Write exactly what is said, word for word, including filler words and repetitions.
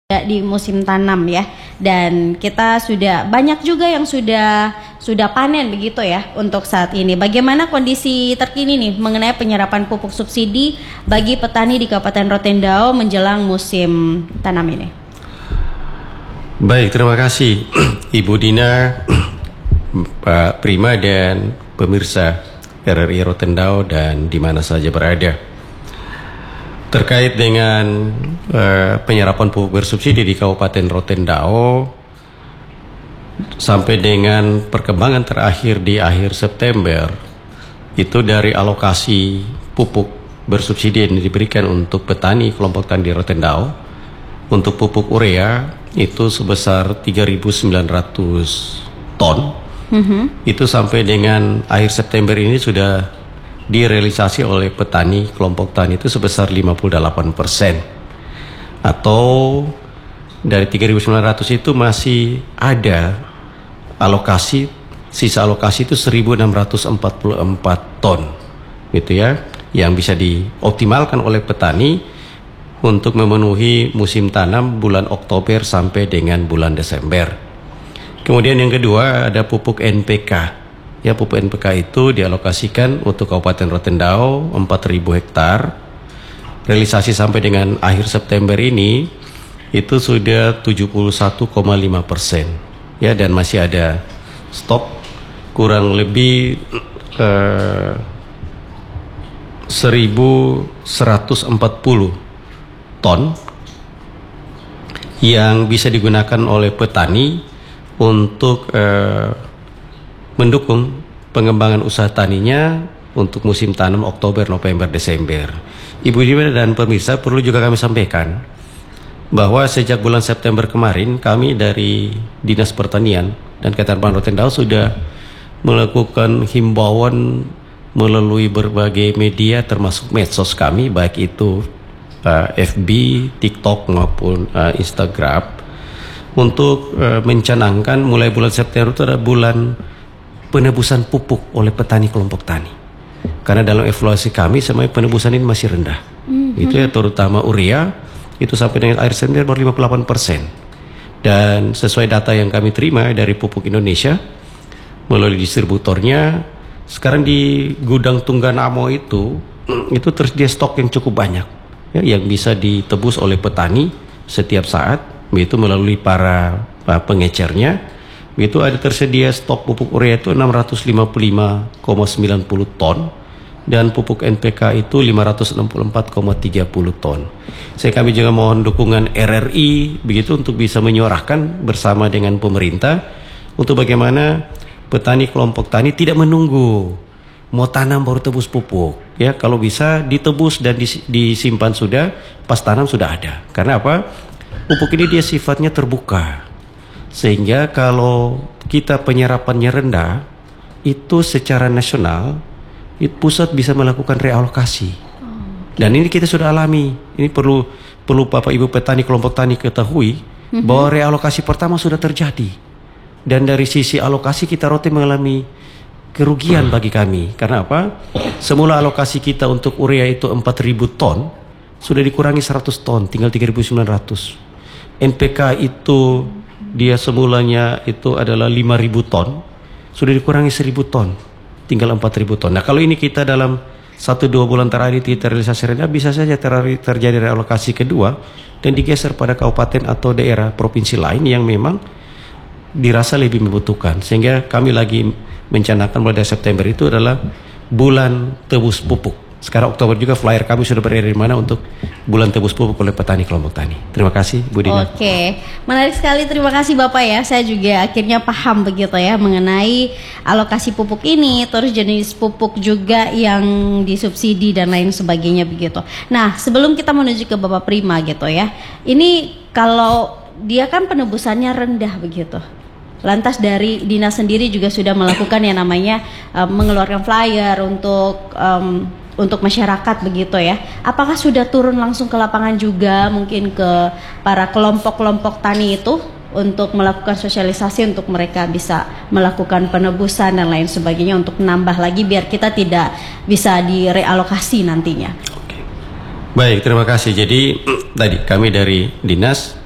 di musim tanam ya, dan kita sudah banyak juga yang sudah sudah panen begitu ya untuk saat ini. Bagaimana kondisi terkini nih mengenai penyerapan pupuk subsidi bagi petani di Kabupaten Rotendao menjelang musim tanam ini? Baik, terima kasih Ibu Dina, Pak Prima dan pemirsa R R I Rotendao dan di mana saja berada. Terkait dengan uh, penyerapan pupuk bersubsidi di Kabupaten Rotendao sampai dengan perkembangan terakhir di akhir September, itu dari alokasi pupuk bersubsidi yang diberikan untuk petani kelompok tani di Rotendao untuk pupuk urea itu sebesar tiga ribu sembilan ratus ton. Mm-hmm. Itu sampai dengan akhir September ini sudah direalisasi oleh petani kelompok tani itu sebesar lima puluh delapan persen, atau dari tiga ribu sembilan ratus itu masih ada alokasi, sisa alokasi itu seribu enam ratus empat puluh empat ton gitu ya, yang bisa dioptimalkan oleh petani untuk memenuhi musim tanam bulan Oktober sampai dengan bulan Desember. Kemudian yang kedua ada pupuk N P K. Ya, pupuk N P K itu dialokasikan untuk Kabupaten Rotendao empat ribu hektar. Realisasi sampai dengan akhir September ini itu sudah tujuh puluh satu koma lima persen. Ya, dan masih ada stok kurang lebih eh, seribu seratus empat puluh ton yang bisa digunakan oleh petani untuk eh, mendukung pengembangan usaha taninya untuk musim tanam Oktober, November, Desember. Ibu Dina dan pemirsa, perlu juga kami sampaikan bahwa sejak bulan September kemarin kami dari Dinas Pertanian dan Ketenpan Rotendao sudah melakukan himbauan melalui berbagai media termasuk medsos kami, baik itu uh, F B, TikTok maupun uh, Instagram, untuk uh, mencanangkan mulai bulan September itu adalah bulan penebusan pupuk oleh petani kelompok tani. Karena dalam evaluasi kami semuanya penebusan ini masih rendah. Mm-hmm. Itu ya, terutama urea itu sampai dengan akhir September baru lima puluh delapan persen. Dan sesuai data yang kami terima dari Pupuk Indonesia melalui distributornya, sekarang di gudang Tungganamo itu itu tersedia stok yang cukup banyak ya, yang bisa ditebus oleh petani setiap saat, yaitu melalui para pengecernya. Itu ada tersedia stok pupuk urea itu enam ratus lima puluh lima koma sembilan puluh ton dan pupuk N P K itu lima ratus enam puluh empat koma tiga puluh ton. Saya kami juga mohon dukungan R R I begitu untuk bisa menyuarakan bersama dengan pemerintah untuk bagaimana petani kelompok tani tidak menunggu mau tanam baru tebus pupuk ya, kalau bisa ditebus dan disimpan sudah pas tanam sudah ada. Karena apa? Pupuk ini dia sifatnya terbuka. Sehingga kalau kita penyerapannya rendah, itu secara nasional, itu pusat bisa melakukan realokasi. Dan ini kita sudah alami. Ini perlu perlu Bapak Ibu petani kelompok tani ketahui mm-hmm. bahwa realokasi pertama sudah terjadi. Dan dari sisi alokasi kita rutin mengalami kerugian bagi kami. Karena apa? Semula alokasi kita untuk urea itu empat ribu ton, sudah dikurangi seratus ton, tinggal tiga ribu sembilan ratus. N P K itu dia semulanya itu adalah lima ribu ton, sudah dikurangi seribu ton, tinggal empat ribu ton. Nah, kalau ini kita dalam satu dua bulan terakhir kita realisasi rendah, bisa saja ter- terjadi realokasi kedua dan digeser pada kabupaten atau daerah provinsi lain yang memang dirasa lebih membutuhkan. Sehingga kami lagi mencanangkan mulai dari September itu adalah bulan tebus pupuk. Sekarang Oktober juga flyer kami sudah berada di mana untuk bulan tebus pupuk oleh petani kelompok tani. Terima kasih Bu Dina. Oke, menarik sekali, terima kasih Bapak ya. Saya juga akhirnya paham begitu ya mengenai alokasi pupuk ini, terus jenis pupuk juga yang disubsidi dan lain sebagainya begitu. Nah, sebelum kita menuju ke Bapak Prima gitu ya, ini kalau dia kan penebusannya rendah begitu. Lantas dari dinas sendiri juga sudah melakukan yang namanya um, mengeluarkan flyer untuk um, untuk masyarakat begitu ya. Apakah sudah turun langsung ke lapangan juga mungkin ke para kelompok-kelompok tani itu untuk melakukan sosialisasi untuk mereka bisa melakukan penebusan dan lain sebagainya untuk menambah lagi biar kita tidak bisa direalokasi nantinya. Oke. Baik, terima kasih. Jadi tadi kami dari dinas